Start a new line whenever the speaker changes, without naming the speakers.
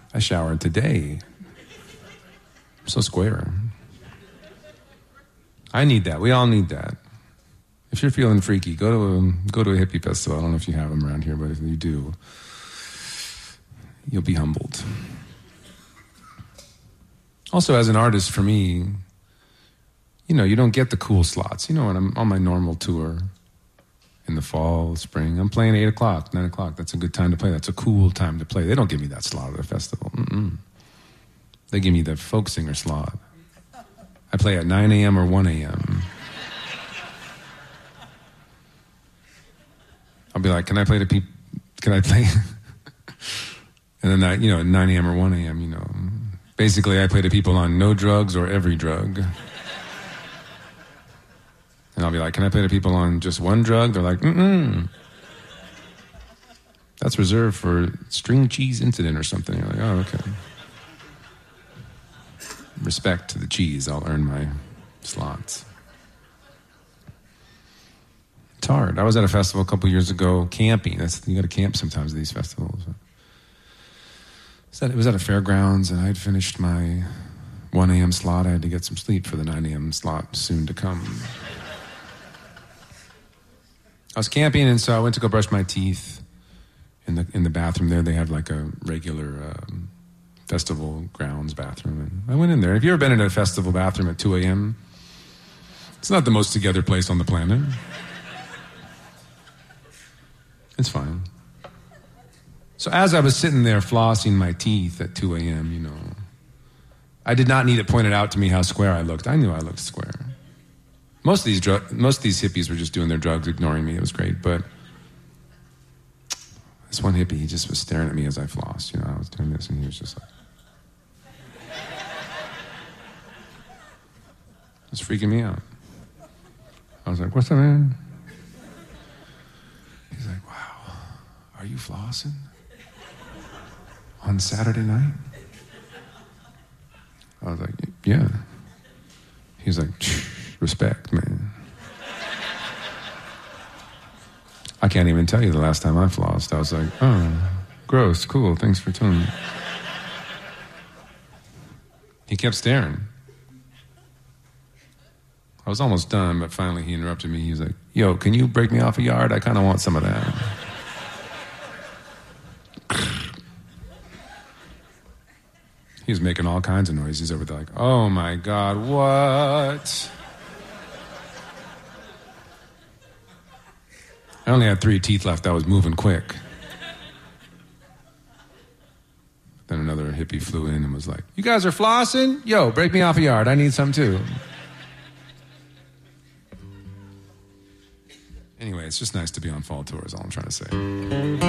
I showered today. I'm so square. I need that. We all need that. If you're feeling freaky, go to a hippie festival. I don't know if you have them around here, but if you do, you'll be humbled. Also, as an artist, for me, you don't get the cool slots. When I'm on my normal tour in the fall, spring, I'm playing 8 o'clock, 9 o'clock. That's a good time to play. That's a cool time to play. They don't give me that slot at the festival. They give me the folk singer slot. I play at 9 a.m. or 1 a.m. I'll be like, can I play? And then at 9 a.m. or 1 a.m., basically I play to people on no drugs or every drug. And I'll be like, can I play to people on just one drug? They're like, that's reserved for string cheese incident or something. You're like, oh, okay. Respect to the cheese, I'll earn my slots. It's hard. I was at a festival a couple years ago, camping. You got to camp sometimes at these festivals. It was at a fairgrounds, and I had finished my 1 a.m. slot. I had to get some sleep for the 9 a.m. slot soon to come. I was camping, and so I went to go brush my teeth in the bathroom there. They have like a regular festival grounds bathroom, and I went in there. Have you ever been in a festival bathroom at 2 a.m.? It's not the most together place on the planet. It's fine. So as I was sitting there flossing my teeth at 2 a.m., I did not need it pointed out to me how square I looked. I knew I looked square. Most of these hippies were just doing their drugs, ignoring me. It was great, but this one hippie, he just was staring at me as I flossed. I was doing this, and he was just like, it's freaking me out. I was like, what's up, man? He's like, wow, are you flossing on Saturday night? I was like, yeah. He's like, respect, man. I can't even tell you the last time I flossed. I was like, oh, gross, cool, thanks for telling me. He kept staring. I was almost done, but finally he interrupted me. He was like, yo, can you break me off a yard? I kind of want some of that. He was making all kinds of noises over there, like, oh my God, what? I only had 3 teeth left. I was moving quick. Then another hippie flew in and was like, you guys are flossing? Yo, break me off a yard. I need some too. Anyway, it's just nice to be on fall tour is all I'm trying to say.